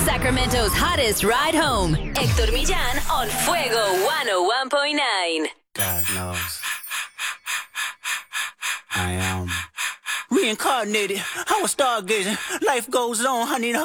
Sacramento's hottest ride home. Héctor Millán on Fuego 101.9. God knows. I am reincarnated. I was stargazing. Life goes on. I need a